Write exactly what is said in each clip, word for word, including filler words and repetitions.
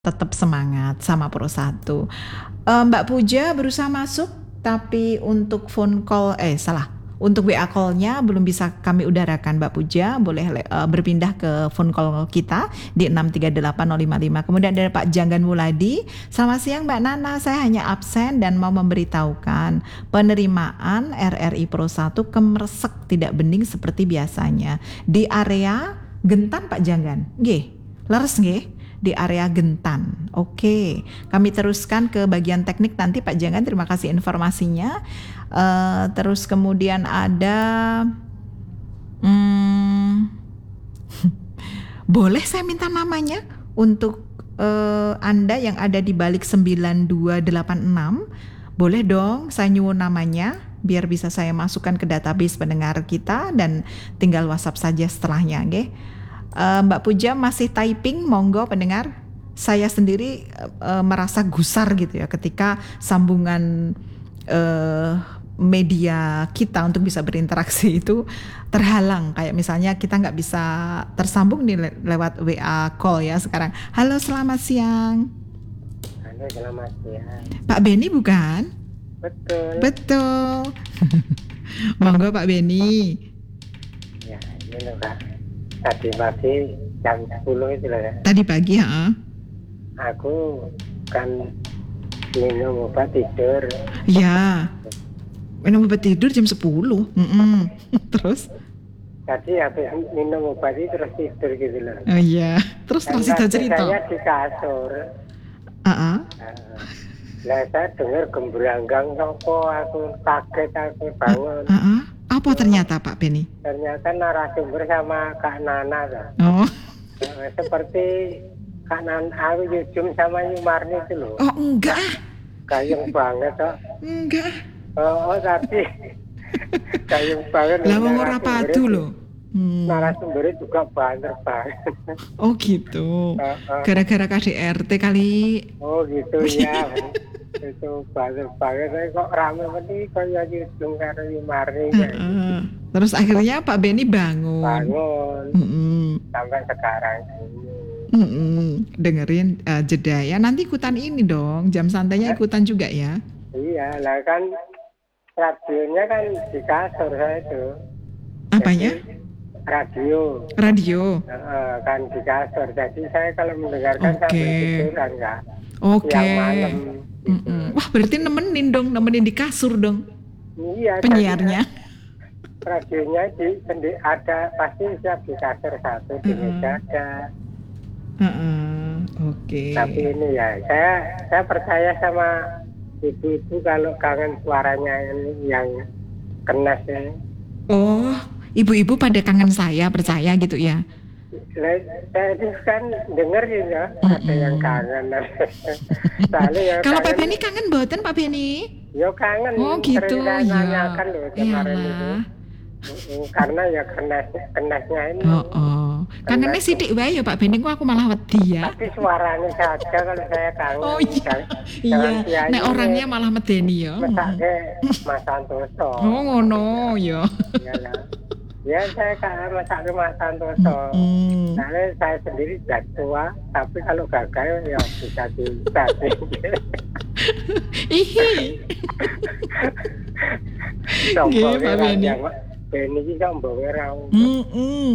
tetap semangat sama Pro satu. Uh, Mbak Puja berusaha masuk, tapi untuk phone call, eh salah, untuk W A call-nya belum bisa kami udarakan. Mbak Puja boleh uh, berpindah ke phone call kita di enam tiga delapan nol lima lima. Kemudian dari Pak Janggan Muladi, selamat siang Mbak Nana, saya hanya absen dan mau memberitahukan penerimaan R R I Pro satu kemersek tidak bening seperti biasanya. Di area Gentan Pak Janggan, nggih, leres nggih? Di area Gentan. Oke, kami teruskan ke bagian teknik nanti Pak Janggan, terima kasih informasinya. Uh, terus kemudian ada hmm, boleh saya minta namanya untuk uh, Anda yang ada di balik sembilan dua delapan enam, boleh dong saya nyuwun namanya biar bisa saya masukkan ke database pendengar kita dan tinggal WhatsApp saja setelahnya, oke? Uh, Mbak Puja masih typing, monggo pendengar. Saya sendiri uh, merasa gusar gitu ya ketika sambungan uh, media kita untuk bisa berinteraksi itu terhalang. Kayak misalnya kita nggak bisa tersambung nih le- lewat W A call ya sekarang. Halo, selamat siang. Halo, selamat siang. Pak Beni bukan? Betul. Betul. Monggo Pak Beni. Ya, ini loh Kak. Tadi pagi jam sepuluh itu loh ya. Tadi pagi ya. Aku kan minum obat tidur. Ya. Minum obat tidur jam sepuluh. Mm-mm. Terus? Tadi habis minum obat itu terus tidur gitu loh. Oh iya. Terus terus kita cerita. Saya di kasur. Uh-uh. Nah, saya dengar gembranggang sopo, aku kaget, aku bangun. Uh-uh. Apa ternyata Pak Beni? Ternyata narasumber sama Kak Nana loh. Oh. Nah, seperti Kak Nana, aku Yujum sama Yumarni itu loh. Oh enggak. Gayung banget kok. Enggak. Oh, oh tapi gayung banget. Lah wong ora padu loh. Hmm. Narasumbernya juga banter banget. Oh gitu. Uh, uh. Gara-gara K D R T kali. Oh gitu ya. Itu banter banget. Saya kok rame banget kok ya Yujum karo Yumarni. Uh, uh. Terus akhirnya Pak Beni bangun. Bangun. Mm-mm. Sampai sekarang ini. Mm-mm. Dengerin uh, jeda ya. Nanti ikutan ini dong. Jam santainya ikutan juga ya. Iya, lah kan radionya kan di kasur saya itu. Apanya? Jadi, radio. Radio. Uh, kan di kasur. Jadi saya kalau mendengarkan okay. sampai tiduran enggak. Oke. Okay. Yang malam. Gitu. Wah berarti nemenin dong, nemenin di kasur dong. Iya. Penyiarnya. Radionya di sendi ada pasti siap di kasur satu di uh-uh. meja ada. Uh-uh. Oke. Okay. Tapi ini ya saya saya percaya sama ibu-ibu kalau kangen suaranya ini yang kenas ya. Oh, ibu-ibu pada kangen saya, percaya gitu ya? Saya itu kan denger ya, mm-mm. ada yang kangen. ya kalau kangen, Pak Beni kangen boten Pak Beni? Yo kangen. Oh gitu ya. Nanyakan loh kemarin itu. Karena ya kenas kenasnya ini. Oh, oh. Kangennya sidik wae ya Pak Beni, kok aku malah wedi ya. Tapi suaranya saja kalau saya kangen. Oh iya. Iya. Nek orangnya malah medeni ya. Mesake Mas Santoso. Oh ngono ya. Iya. Ya saya kan masak Mas Santoso. Mm. Nah, saya sendiri sudah tua, tapi kalau gagal ya bisa dilatih. Ihi. Nggih Pak Beni. Beni iki kok mbowe ra. Heeh.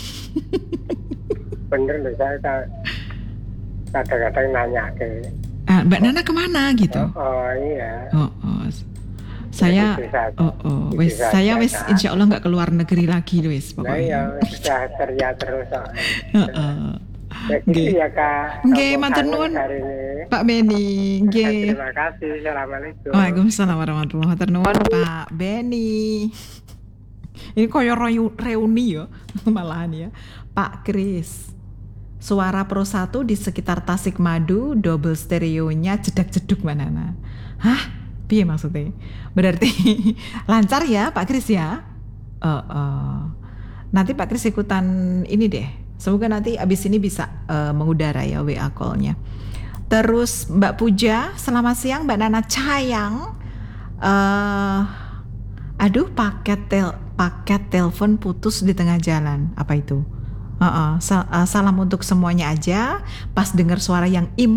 Bener loh, saya kadang-kadang nanya ke ah, Mbak Nana kemana gitu? Oh, oh iya. Oh, oh. Saya, oh, oh, wes, saya wes, insya Allah nggak keluar negeri lagi, wes pokoknya. Nah, ya, sudah ceria terus. Heeh. Gitu ya Kak. Nggih, matur nuwun Pak Beni. Nggih. Terima kasih. Assalamualaikum. Waalaikumsalam warahmatullahi wabarakatuh. Matur nuwun Pak Beni. Ini koyo reuni ya, malahan ya. Pak Kris. Suara Pro satu di sekitar Tasikmadu, double stereonya jedak-jeduk mana? Hah? Piye maksudnya? Berarti lancar ya Pak Kris ya? Uh, uh. Nanti Pak Kris ikutan ini deh. Semoga nanti abis ini bisa uh, mengudara ya W A call-nya. Terus Mbak Puja, selamat siang Mbak Nana Cayang. Uh, aduh paket tel paket telepon putus di tengah jalan. Apa itu? Uh, uh, sa- uh, salam untuk semuanya aja. Pas dengar suara yang im